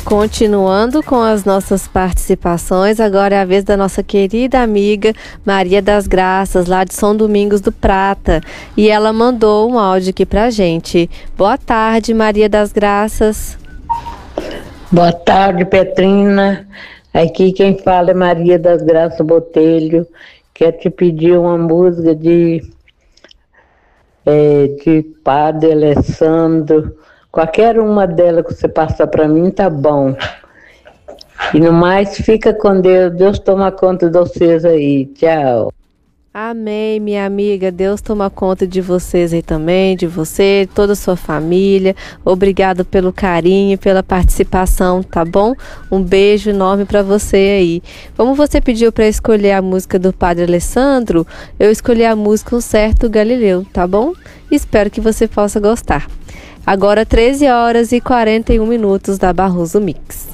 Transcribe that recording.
Continuando com as nossas participações, agora é a vez da nossa querida amiga Maria das Graças, lá de São Domingos do Prata. E ela mandou um áudio aqui pra gente. Boa tarde, Maria das Graças. Boa tarde, Petrina. Aqui quem fala é Maria das Graças Botelho. Quero te pedir uma música de Padre Alessandro. Qualquer uma delas que você passar para mim tá bom. E no mais, fica com Deus. Deus toma conta de vocês aí. Tchau. Amém, minha amiga. Deus toma conta de vocês aí também, de você, toda a sua família. Obrigado pelo carinho, pela participação, tá bom? Um beijo enorme para você aí. Como você pediu para escolher a música do Padre Alessandro, eu escolhi a música Um Certo Galileu, tá bom? Espero que você possa gostar. Agora 13h41 da Barroso Mix.